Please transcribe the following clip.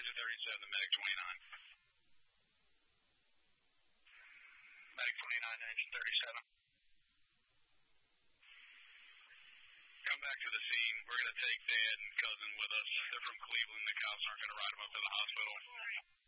Engine 37 to Medic 29. Medic 29 to Engine 37. Come back to the scene. We're going to take Dad and Cousin with us. They're from Cleveland. The cops aren't going to ride them up to the hospital.